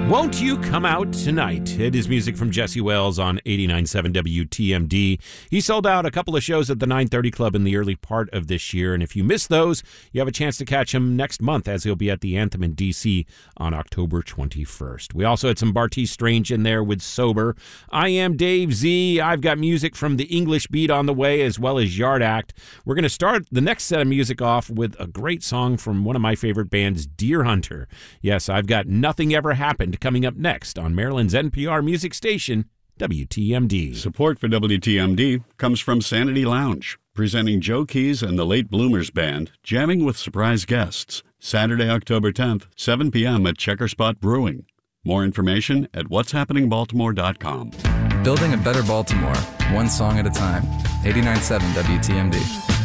Won't You Come Out Tonight? It is music from Jesse Wells on 89.7 WTMD. He sold out a couple of shows at the 930 Club in the early part of this year, and if you missed those, you have a chance to catch him next month as he'll be at the Anthem in D.C. on October 21st. We also had some Bartees Strange in there with Sober. I am Dave Z. I've got music from the English Beat on the way as well as Yard Act. We're going to start the next set of music off with a great song from one of my favorite bands, Deer Hunter. Yes, I've got Nothing Ever Happened coming up next on Maryland's NPR music station, WTMD. Support for WTMD comes from Sanity Lounge, presenting Joe Keys and the Late Bloomers Band, jamming with surprise guests. Saturday, October 10th, 7 p.m. at Checker Spot Brewing. More information at what'shappeningbaltimore.com. Building a better Baltimore, one song at a time. 89.7 WTMD.